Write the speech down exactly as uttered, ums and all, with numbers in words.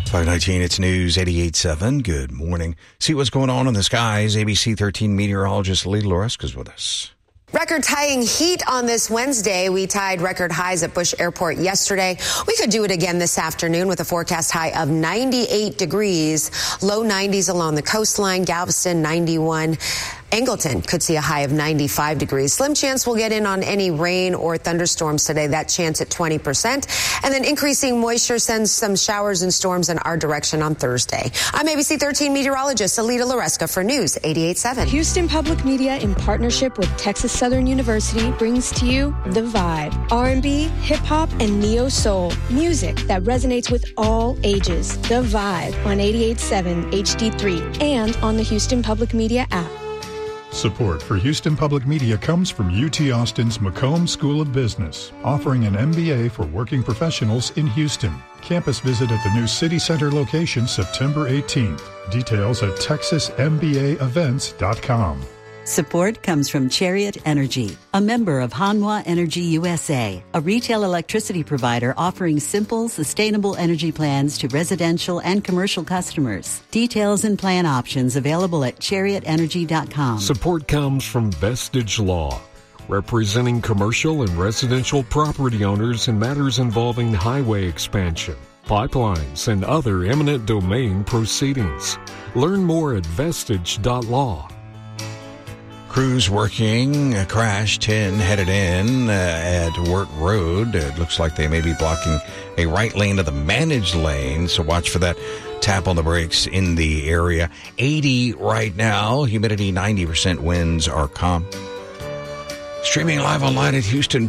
five nineteen, it's News eighty-eight point seven. Good morning. See what's going on in the skies. A B C thirteen meteorologist Lee Loreska's with us. Record-tying heat on this Wednesday. We tied record highs at Bush Airport yesterday. We could do it again this afternoon with a forecast high of ninety-eight degrees, low nineties along the coastline, Galveston ninety-one. Angleton could see a high of ninety-five degrees. Slim chance we'll get in on any rain or thunderstorms today. That chance at twenty percent. And then increasing moisture sends some showers and storms in our direction on Thursday. I'm A B C thirteen meteorologist Alita Loreska for News eighty-eight point seven. Houston Public Media, in partnership with Texas Southern University, brings to you The Vibe. R and B, hip-hop, and neo-soul. Music that resonates with all ages. The Vibe on eighty-eight point seven H D three and on the Houston Public Media app. Support for Houston Public Media comes from U T Austin's McComb School of Business, offering an M B A for working professionals in Houston. Campus visit at the new City Center location September eighteenth. Details at texas m b a events dot com. Support comes from Chariot Energy, a member of Hanwha Energy U S A, a retail electricity provider offering simple, sustainable energy plans to residential and commercial customers. Details and plan options available at chariot energy dot com. Support comes from Vestige Law, representing commercial and residential property owners in matters involving highway expansion, pipelines, and other eminent domain proceedings. Learn more at vestige dot law. Crews working, a crash, ten headed in uh, at Wirt Road. It looks like they may be blocking a right lane of the managed lane, so watch for that tap on the brakes in the area. eighty right now, humidity ninety percent, winds are calm. Streaming live online at Houston